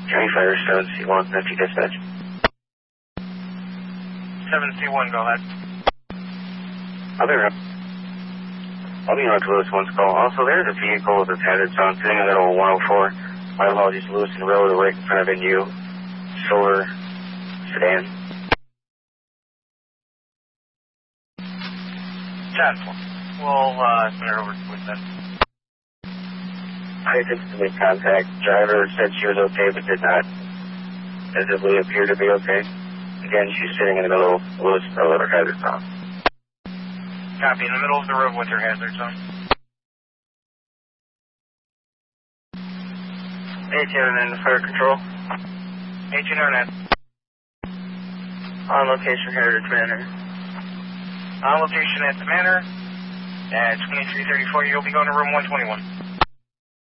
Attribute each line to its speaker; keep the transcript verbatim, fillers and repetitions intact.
Speaker 1: County Fire, seven C one, empty dispatch.
Speaker 2: seven C one, go ahead.
Speaker 1: I'll be around. I'll be on to Lewis one's call. Also, there's a vehicle with a hazard zone sitting in the middle of one oh four. My apologies, Lewis and Road, right in front of N U. Solar sedan.
Speaker 2: ten four. We'll uh, send her over to Lewis then.
Speaker 1: I attempted to make contact. Driver said she was okay, but did not visibly appear to be okay. Again, she's sitting in the middle of Lewis Road or hazard zone.
Speaker 2: Copy, in the middle of the road with your hazard zone.
Speaker 1: eighteen in fire control.
Speaker 2: eighteen oh nine.
Speaker 1: On location, Heritage Manor.
Speaker 2: On location at the Manor. At twenty-three thirty-four, you'll be going to room one twenty-one.